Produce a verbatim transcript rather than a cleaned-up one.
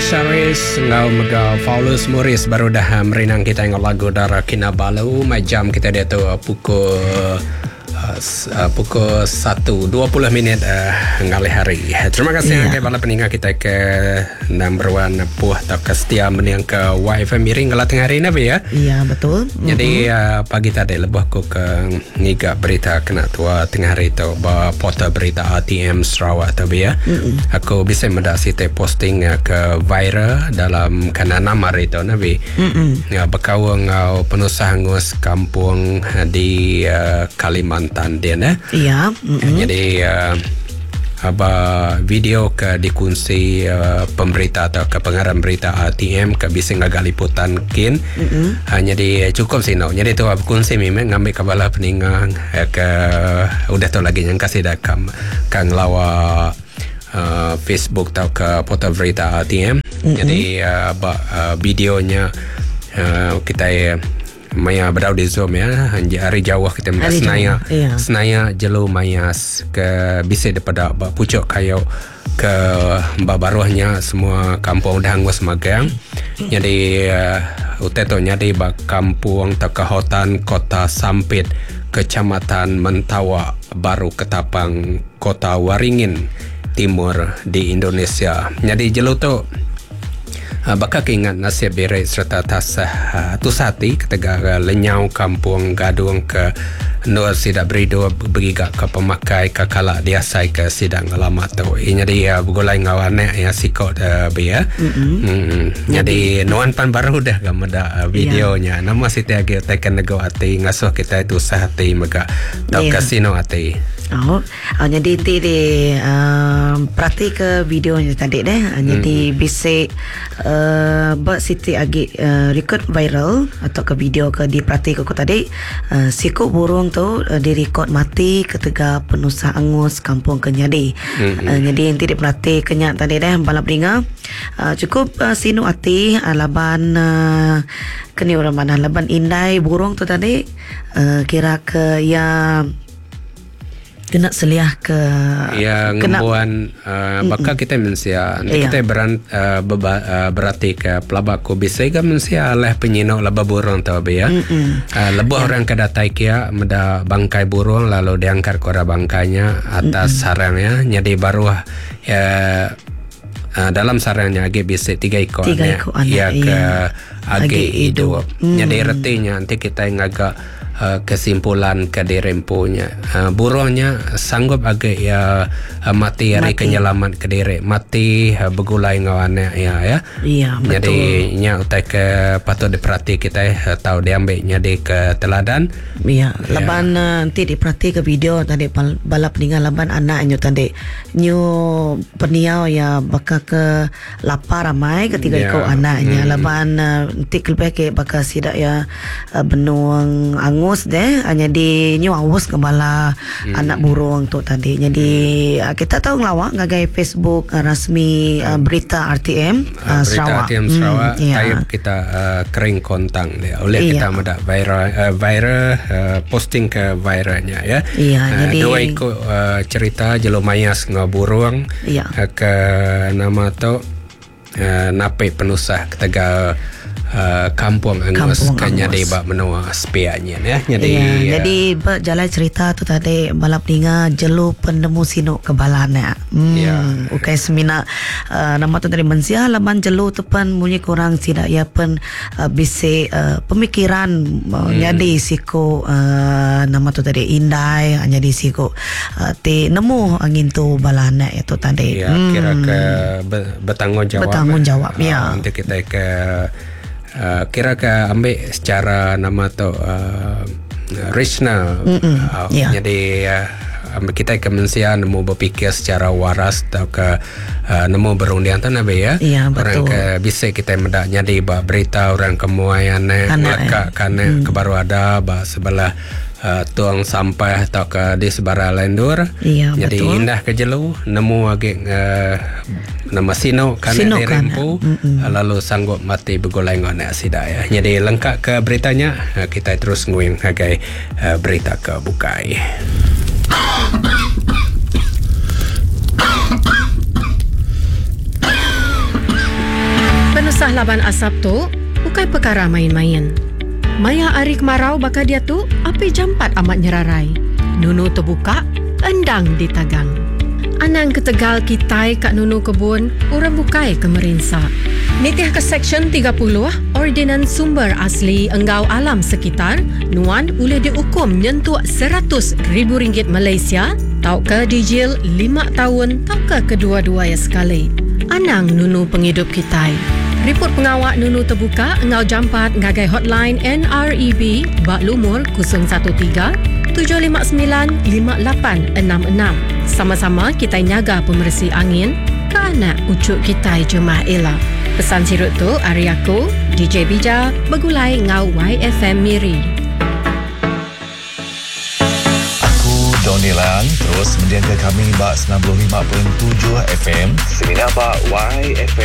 Saris ngau mega Paulus Morris baru dah merinang kita dengan lagu Dara Kinabalu. Jam kita dia tu pukul uh, pukul satu dua puluh minit uh, ngalih hari. Terima kasih yeah. Kepada peninggal kita ke number one puah atau ke setia meniang ke Y F M miring kalau tengah hari ni ya. Iya betul. Jadi uh, pagi tadi lebih aku ke ngiga berita kena tua tengah hari tu bahawa portal berita R T M Sarawak tu ya. Mm-mm. Aku bisa mendasi te posting uh, ke viral dalam kena nama itu nabi. Ya berkawang uh, penusaha ngus kampung uh, di uh, Kalimantan dia ne. Iya. Mm-mm. Jadi uh, apa video ke dikunci uh, pemberita atau ke pengarang berita R T M ke bisa ngagal liputan kin mm-hmm. uh, jadi cukup sih no. Jadi tu aku kunci memang ngambil kepala peninggang uh, ke udah tu lagi yang kasih dah kam kang lawa uh, Facebook atau ke portal berita R T M mm-hmm. jadi uh, uh, videonya uh, kita uh, maya berau di Zoom ya hari Jawa kita mula senaya iya. senaya jelu mayas ke bisa daripada pucuk kayu ke babaruhnya semua kampung dah ngwas magang jadi uh, utetonya di kampung Takahotan Kota Sampit Kecamatan Mentawa Baru Ketapang Kota Waringin Timur di Indonesia. Jadi jelu tu Uh, bakal keingat nasib berai serta tasah uh, tu sati ketika lenyau kampung gadung ke nur sidak berido berigak ke pemakai ke kalak diasai ke sidang alamat tu. Ini jadi uh, bergulai ngawane yang sikot uh, biar. Mm-hmm. Mm-hmm. Jadi nuan pan baru dah gamada uh, videonya. Yeah. Nama siti agi tekan nego ati ngasuh kita itu sahati mega tau yeah. Kasino ati. Oh, uh, jadi ti di uh, perhati ke videonya tadi deh. Uh, hmm. Jadi bisa uh, buat siti agi uh, record viral atau ke video ke diperhati ke tadi uh, sikut burung tu uh, direkod mati ketika penusa angus kampung Kenyadi. Hmm. Uh, jadi nanti diperhati kenyak tadi deh balap ringa. Uh, cukup uh, sinu ati uh, laban uh, keni orang mana laban indai burung tu tadi uh, kira ke ya kena seliah ke yang ngembuan uh, bakal kita mensia nanti iya. Kita beran uh, beba, uh, berarti ke pelabaku bisa kan mensia leh penyinok laba burung tau ya uh, lebih ya. Orang kedatai kia meda bangkai burung lalu diangkat kora bangkainya atas Mm-mm. sarangnya jadi baru ya uh, dalam sarangnya agi bisa tiga ekor tiga ekor anak ya ke iya. agi hidup mm. Jadi retinya nanti kita yang agak Uh, kesimpulan ke dirempunya uh, burungnya sanggup agak ya uh, mati hari kenyelamat ke diri mati uh, begulai ngawane ya ya iya betul jadi nya utai ke patut diperhati kita uh, tahu diambil jadi ke teladan iya ya. Laban uh, nanti diperhati ke video tadi balap dengan laban anak nyu tadi nyu peniau ya bakal ke lapar ramai ketiga ya. Ikut anaknya hmm. Laban uh, nanti kelebih ke bakal sidak ya uh, benuang angus deh hanya di nyu awus kembala hmm. anak burung tu tadi jadi hmm. kita tahu ngelawak ngagai Facebook uh, rasmi uh, berita R T M uh, uh, Sarawak berita R T M Sarawak hmm, yeah. Tayap kita uh, kering kontang dia oleh yeah. Kita meda viral uh, viral uh, posting ke viralnya ya yeah, uh, jadi dua ikut uh, cerita jelo mayas ngaburung yeah. uh, ke nama tu uh, napai penusah ketiga Uh, kampung angus Kenyadi bak menua spianya ya jadi yeah, uh, jadi ber jalan cerita tu tadi balap ninga jelu penemu sino kebalana hmm yeah. Ukai semina uh, nama tu tadi mensia laban jelu tu pan munyi kurang tidak ya pen uh, bise uh, pemikiran uh, hmm. Jadi siko uh, nama tu tadi indai jadi siko uh, te nemu angin tu balana itu tadi ya hmm. Kira ke bertanggungjawab bertanggungjawab uh, ya nanti kita ke Uh, kira ke ambil secara nama tu uh, regional uh, yeah. Jadi uh, kita ke mensia nemu berfikir secara waras atau ke uh, nemu berundian tu nabi ya yeah, orang ke bisa kita mendak jadi bah berita orang kemuayan melekak kan hmm. ke baru ada bah sebelah Uh, tuang sampah atau ke di sebarang lendur iya, jadi betul. Indah ke jelu nemu lagi uh, nama sino kan di rempu uh, lalu sanggup mati begulai ngone asida ya jadi lengkap ke beritanya uh, kita terus nguing sebagai uh, berita ke bukai. Susah laban asap tu bukan perkara main-main. Maya hari kemarau bakal dia tu api jampat amat nyerarai. Nunu terbuka, endang ditagang. Anang ketegal kitai kat nunu kebun, orang bukai ke merinsa. Nitih ke Seksyen tiga puluh, Ordinans Sumber Asli Enggau Alam Sekitar, Nuan boleh dihukum nyentuh seratus ribu ringgit Malaysia, tau ke dijil lima tahun, tau ke kedua-dua ya sekali. Anang nunu penghidup kitai. Report pengawak nunu terbuka, engau jampat ngagai hotline N R E B bak lumur kosong satu tiga tujuh lima sembilan lima lapan enam enam. Sama-sama kita nyaga pembersih angin ke anak ucuk kita jemaah Ella. Pesan sirut tu hari aku, D J Bija, begulai ngau Y F M Miri. Aku Donnie Lang, terus menjaga kami bak sembilan puluh lima perpuluhan tujuh F M. Sini apa Y F M.